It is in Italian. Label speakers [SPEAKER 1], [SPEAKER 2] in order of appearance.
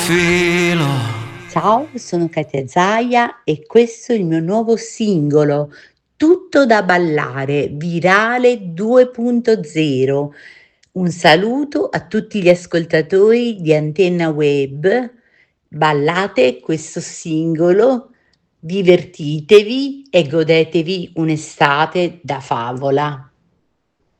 [SPEAKER 1] filo.
[SPEAKER 2] Ciao, sono Katia Zaia e questo è il mio nuovo singolo, Tutto da ballare, virale 2.0. Un saluto a tutti gli ascoltatori di Antenna Web. Ballate questo singolo, divertitevi e godetevi un'estate da favola.